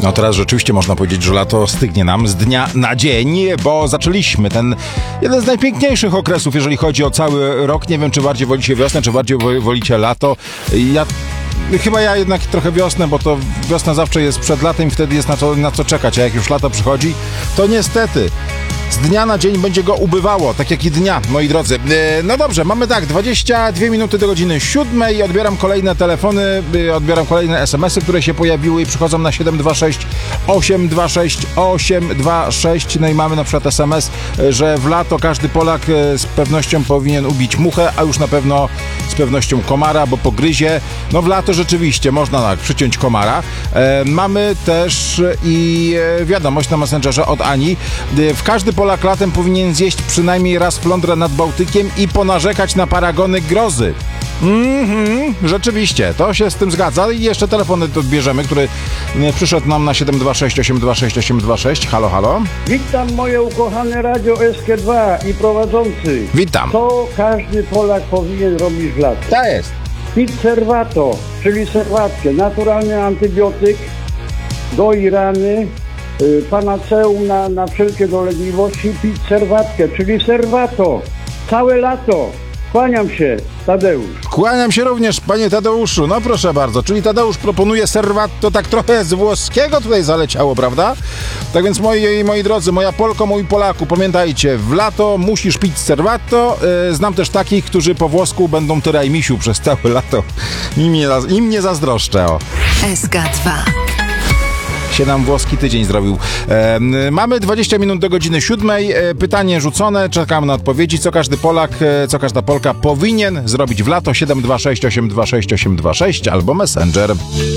No teraz rzeczywiście można powiedzieć, że lato stygnie nam z dnia na dzień, bo zaczęliśmy ten jeden z najpiękniejszych okresów, jeżeli chodzi o cały rok. Nie wiem, czy bardziej wolicie wiosnę, czy bardziej wolicie lato. Chyba ja jednak trochę wiosnę, bo to wiosna zawsze jest przed latem i wtedy jest na co czekać, a jak już lato przychodzi, to niestety z dnia na dzień będzie go ubywało, tak jak i dnia, moi drodzy. No dobrze, mamy tak, 22 minuty do godziny 7 i odbieram kolejne telefony, odbieram kolejne SMS-y, które się pojawiły i przychodzą na 726 826 826. No i mamy na przykład SMS, że w lato każdy Polak z pewnością powinien ubić muchę, a już na pewno z pewnością komara, bo pogryzie. No w lato rzeczywiście można tak przyciąć komara. Mamy też i wiadomość na Messengerze od Ani. Każdy Polak latem powinien zjeść przynajmniej raz flądrę nad Bałtykiem i ponarzekać na paragony grozy. Rzeczywiście, to się z tym zgadza. I jeszcze telefony odbierzemy, który przyszedł nam na 726 826 826. Halo, halo. Witam moje ukochane radio SK2 i prowadzący. Witam. To każdy Polak powinien robić w lato. To jest. Pić serwato, czyli serwatkę, naturalny antybiotyk, goi rany, panaceum na wszelkie dolegliwości, pić serwatkę, czyli serwato, całe lato. Kłaniam się, Tadeusz. Kłaniam się również, panie Tadeuszu. No proszę bardzo, czyli Tadeusz proponuje serwato, tak trochę z włoskiego tutaj zaleciało, prawda? Tak więc moi drodzy, moja Polko, mój Polaku, pamiętajcie, w lato musisz pić serwato. Znam też takich, którzy po włosku będą tyraj misiu przez całe lato. Im nie zazdroszczę, o. SK2 się nam włoski tydzień zrobił. Mamy 20 minut do godziny 7. Pytanie rzucone, czekam na odpowiedzi. Co każdy Polak, co każda Polka powinien zrobić w lato? 726 826 826 albo Messenger.